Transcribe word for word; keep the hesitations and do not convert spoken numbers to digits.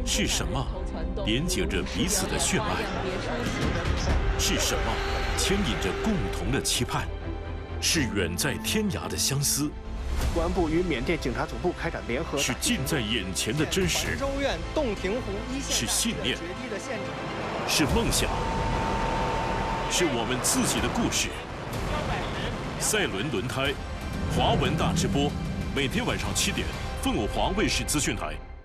是什么连接着彼此的血脉？是什么牵引着共同的期盼？是远在天涯的相思？ 公安部与缅甸警察总部开展联合。 是近在眼前的真实？ 州院洞庭湖一线是信念？ 决堤的现场。 是梦想？是我们自己的故事。赛轮轮胎，华文大直播，每天晚上七点，凤凰卫视资讯台。